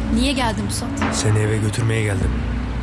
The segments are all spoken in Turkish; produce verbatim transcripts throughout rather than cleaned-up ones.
Niye geldin Pusat? Seni eve götürmeye geldim.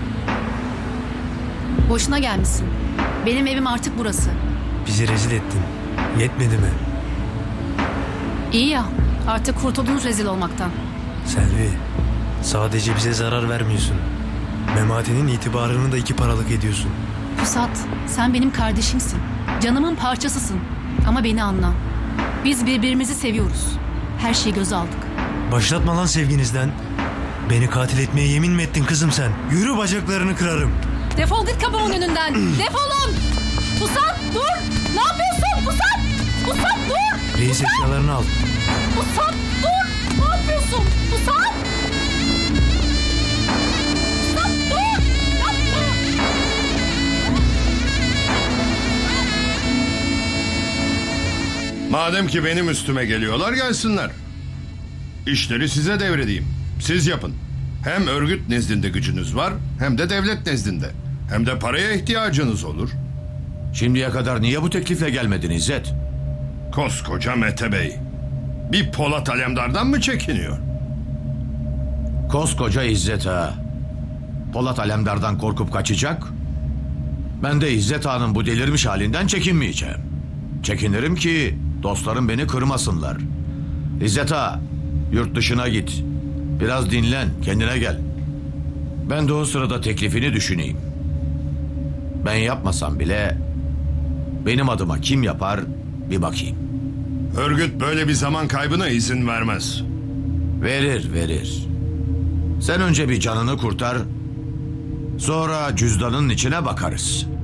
Boşuna gelmişsin. Benim evim artık burası. Bizi rezil ettin. Yetmedi mi? İyi ya, artık kurtuldunuz rezil olmaktan. Selvi, sadece bize zarar vermiyorsun. Memati'nin itibarını da iki paralık ediyorsun. Pusat, sen benim kardeşimsin. Canımın parçasısın. Ama beni anla. Biz birbirimizi seviyoruz. Her şeyi göze aldık. Başlatma lan sevginizden. Beni katil etmeye yemin mi ettin kızım sen? Yürü, bacaklarını kırarım. Defol git kapımın önünden. Defolun. Pusat dur. Ne yapıyorsun Pusat? Pusat dur. Reis eşyalarını al. Pusat dur. Ne yapıyorsun? Pusat. Pusat dur. Yapma. Madem ki benim üstüme geliyorlar, gelsinler. İşleri size devredeyim. Siz yapın. Hem örgüt nezdinde gücünüz var, hem de devlet nezdinde. Hem de paraya ihtiyacınız olur. Şimdiye kadar niye bu teklifle gelmedin İzzet? Koskoca Mete Bey bir Polat Alemdar'dan mı çekiniyor? Koskoca İzzet Ağa. Polat Alemdar'dan korkup kaçacak. Ben de İzzet Ağa'nın bu delirmiş halinden çekinmeyeceğim. Çekinirim ki dostlarım beni kırmasınlar. İzzet Ağa, yurt dışına git. Biraz dinlen, kendine gel. Ben de o sırada teklifini düşüneyim. Ben yapmasam bile benim adıma kim yapar bir bakayım. Örgüt böyle bir zaman kaybına izin vermez. Verir, verir. Sen önce bir canını kurtar, sonra cüzdanın içine bakarız.